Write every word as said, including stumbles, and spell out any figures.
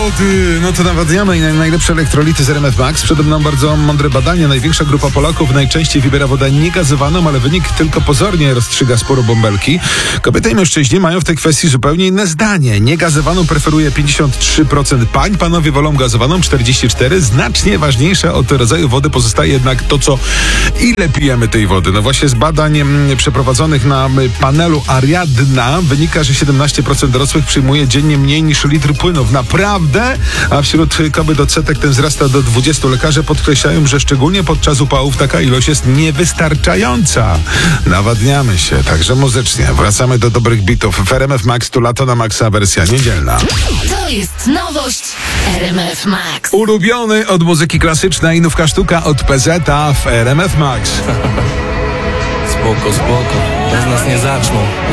wody. No to nawadniamy i najlepsze elektrolity z R M F Max. Przede mną bardzo mądre badanie. Największa grupa Polaków najczęściej wybiera wodę niegazowaną, ale wynik tylko pozornie rozstrzyga sporo bąbelki. Kobiety i mężczyźni mają w tej kwestii zupełnie inne zdanie. Niegazowaną preferuje pięćdziesiąt trzy procent pań, panowie wolą gazowaną czterdzieści cztery procent. Znacznie ważniejsze od rodzaju wody pozostaje jednak to, co ile pijemy tej wody. No właśnie z badań m, przeprowadzonych na panelu Ariadna wynika, że siedemnaście procent dorosłych przyjmuje dziennie mniej niż litr płynów. Naprawdę? A wśród kobiet odsetek ten wzrasta do dwudziestu. Lekarze podkreślają, że szczególnie podczas upałów taka ilość jest niewystarczająca. Nawadniamy się, także muzycznie. Wracamy do dobrych bitów. W R M F Max tu lato na maksa wersja niedzielna. To jest nowość R M F Max. Ulubiony od muzyki klasycznej nówka sztuka od P Z a w R M F Max. Spoko, spoko, bez nas nie zaczną.